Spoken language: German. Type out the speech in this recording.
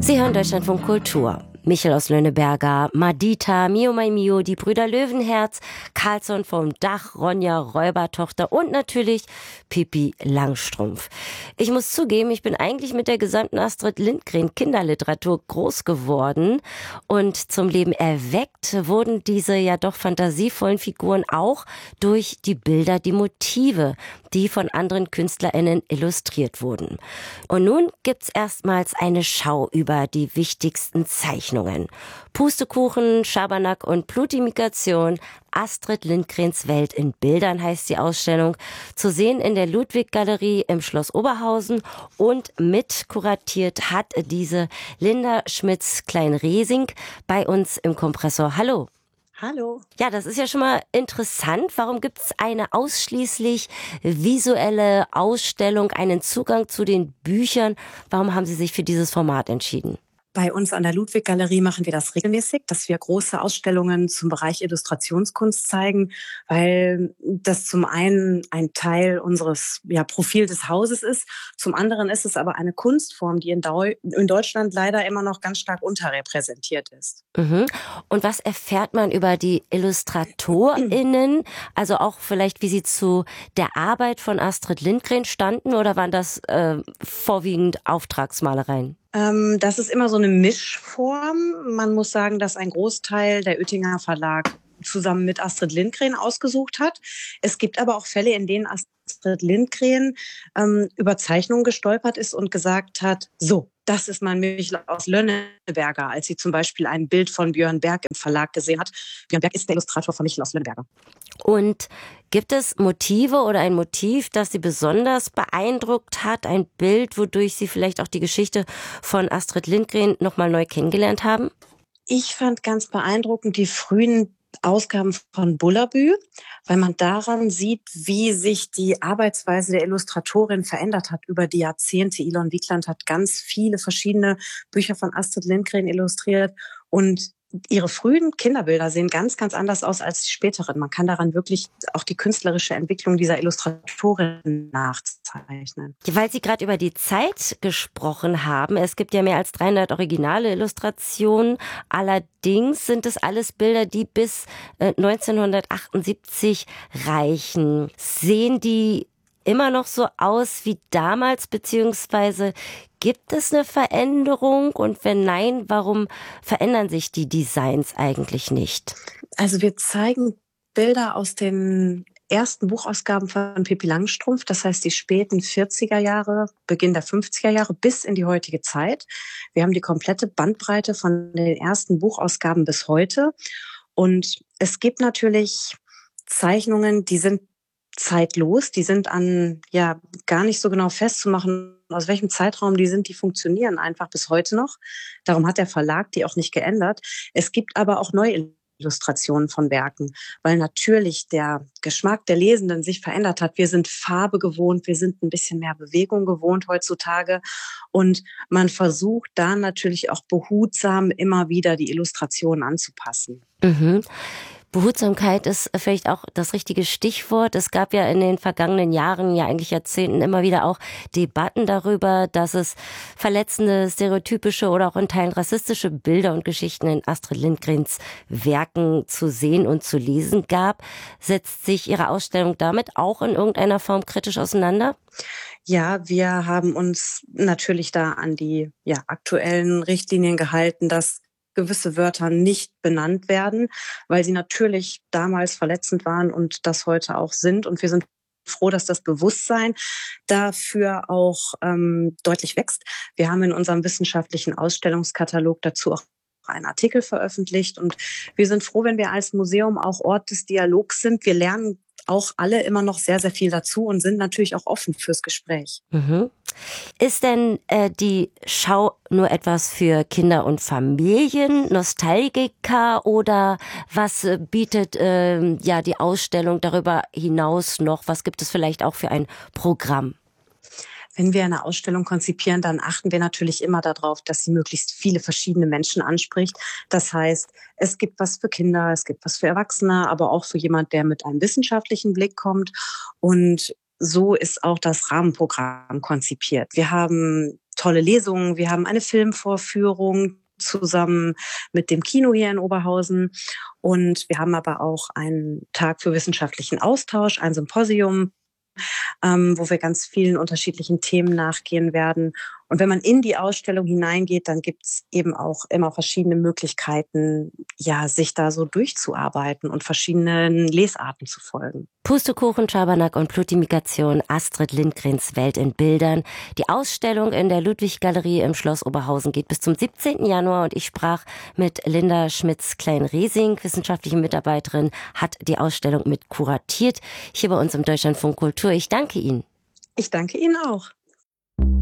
Sie hören Deutschlandfunk Kultur. Michel aus Lönneberger, Madita, Mio mein Mio, die Brüder Löwenherz, Carlsson vom Dach, Ronja Räubertochter und natürlich Pippi Langstrumpf. Ich muss zugeben, ich bin eigentlich mit der gesamten Astrid Lindgren Kinderliteratur groß geworden und zum Leben erweckt wurden diese ja doch fantasievollen Figuren auch durch die Bilder, die Motive, die von anderen KünstlerInnen illustriert wurden. Und nun gibt's erstmals eine Schau über die wichtigsten Zeichnungen. Pustekuchen, Schabernack und Plutimikation. Astrid Lindgrens Welt in Bildern heißt die Ausstellung. Zu sehen in der Ludwig-Galerie im Schloss Oberhausen und mit kuratiert hat diese Linda Schmitz-Klein-Resing bei uns im Kompressor. Hallo. Hallo. Ja, das ist ja schon mal interessant. Warum gibt es eine ausschließlich visuelle Ausstellung, einen Zugang zu den Büchern? Warum haben Sie sich für dieses Format entschieden? Bei uns an der Ludwig-Galerie machen wir das regelmäßig, dass wir große Ausstellungen zum Bereich Illustrationskunst zeigen, weil das zum einen ein Teil unseres Profil des Hauses ist. Zum anderen ist es aber eine Kunstform, die in Deutschland leider immer noch ganz stark unterrepräsentiert ist. Mhm. Und was erfährt man über die IllustratorInnen? Also auch vielleicht, wie sie zu der Arbeit von Astrid Lindgren standen, oder waren das vorwiegend Auftragsmalereien? Das ist immer so eine Mischform. Man muss sagen, dass ein Großteil der Oettinger Verlag zusammen mit Astrid Lindgren ausgesucht hat. Es gibt aber auch Fälle, in denen Astrid Lindgren über Zeichnungen gestolpert ist und gesagt hat, so, das ist mein Michel aus Lönneberger, als sie zum Beispiel ein Bild von Björn Berg im Verlag gesehen hat. Björn Berg ist der Illustrator von Michel aus Lönneberger. Und gibt es Motive oder ein Motiv, das Sie besonders beeindruckt hat? Ein Bild, wodurch Sie vielleicht auch die Geschichte von Astrid Lindgren nochmal neu kennengelernt haben? Ich fand ganz beeindruckend die frühen Ausgaben von Bullabü, weil man daran sieht, wie sich die Arbeitsweise der Illustratorin verändert hat über die Jahrzehnte. Ilon Wigland hat ganz viele verschiedene Bücher von Astrid Lindgren illustriert und ihre frühen Kinderbilder sehen ganz, ganz anders aus als die späteren. Man kann daran wirklich auch die künstlerische Entwicklung dieser Illustratorin nachzeichnen. Weil Sie gerade über die Zeit gesprochen haben, es gibt ja mehr als 300 originale Illustrationen. Allerdings sind es alles Bilder, die bis 1978 reichen. Sehen die immer noch so aus wie damals, beziehungsweise gibt es eine Veränderung? Und wenn nein, warum verändern sich die Designs eigentlich nicht? Also wir zeigen Bilder aus den ersten Buchausgaben von Pippi Langstrumpf, das heißt die späten 40er Jahre, Beginn der 50er Jahre bis in die heutige Zeit. Wir haben die komplette Bandbreite von den ersten Buchausgaben bis heute. Und es gibt natürlich Zeichnungen, die sind zeitlos, die sind an gar nicht so genau festzumachen, aus welchem Zeitraum die sind, die funktionieren einfach bis heute noch. Darum hat der Verlag die auch nicht geändert. Es gibt aber auch neue Illustrationen von Werken, weil natürlich der Geschmack der Lesenden sich verändert hat. Wir sind Farbe gewohnt, wir sind ein bisschen mehr Bewegung gewohnt heutzutage und man versucht da natürlich auch behutsam immer wieder die Illustrationen anzupassen. Mhm. Behutsamkeit ist vielleicht auch das richtige Stichwort. Es gab ja in den vergangenen Jahren, ja eigentlich Jahrzehnten immer wieder auch Debatten darüber, dass es verletzende, stereotypische oder auch in Teilen rassistische Bilder und Geschichten in Astrid Lindgrens Werken zu sehen und zu lesen gab. Setzt sich Ihre Ausstellung damit auch in irgendeiner Form kritisch auseinander? Ja, wir haben uns natürlich da an die aktuellen Richtlinien gehalten, dass gewisse Wörter nicht benannt werden, weil sie natürlich damals verletzend waren und das heute auch sind. Und wir sind froh, dass das Bewusstsein dafür auch deutlich wächst. Wir haben in unserem wissenschaftlichen Ausstellungskatalog dazu auch einen Artikel veröffentlicht und wir sind froh, wenn wir als Museum auch Ort des Dialogs sind. Wir lernen auch alle immer noch sehr, sehr viel dazu und sind natürlich auch offen fürs Gespräch. Mhm. Ist denn die Schau nur etwas für Kinder und Familien, Nostalgiker, oder was bietet die Ausstellung darüber hinaus noch? Was gibt es vielleicht auch für ein Programm? Wenn wir eine Ausstellung konzipieren, dann achten wir natürlich immer darauf, dass sie möglichst viele verschiedene Menschen anspricht. Das heißt, es gibt was für Kinder, es gibt was für Erwachsene, aber auch für jemand, der mit einem wissenschaftlichen Blick kommt. Und so ist auch das Rahmenprogramm konzipiert. Wir haben tolle Lesungen, wir haben eine Filmvorführung zusammen mit dem Kino hier in Oberhausen. Und wir haben aber auch einen Tag für wissenschaftlichen Austausch, ein Symposium, wo wir ganz vielen unterschiedlichen Themen nachgehen werden. Und wenn man in die Ausstellung hineingeht, dann gibt's eben auch immer verschiedene Möglichkeiten, ja, sich da so durchzuarbeiten und verschiedenen Lesarten zu folgen. Pustekuchen, Schabernack und Plutimigration, Astrid Lindgrens Welt in Bildern. Die Ausstellung in der Ludwig-Galerie im Schloss Oberhausen geht bis zum 17. Januar und ich sprach mit Linda Schmitz-Klein-Resing, wissenschaftliche Mitarbeiterin, hat die Ausstellung mit kuratiert, hier bei uns im Deutschlandfunk Kultur. Ich danke Ihnen. Ich danke Ihnen auch.